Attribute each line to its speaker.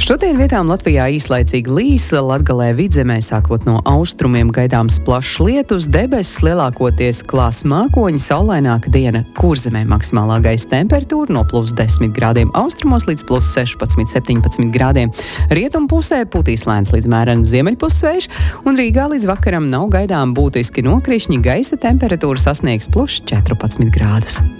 Speaker 1: Šodien vietām Latvijā īslaicīgi līs, Latgalē vidzemē sākot no austrumiem gaidāms plašs lietus, debesis lielākoties klās mākoņi, saulaināka diena. Kurzemē maksimālā gaisa temperatūra no +10 grādiem austrumos līdz +16–17 grādiem. Rietumpusē putīs lēns līdz mērens ziemeļpussvējš, un Rīgā līdz vakaram nav gaidām būtiski nokrišņi, gaisa temperatūra sasniegs +14 grādus.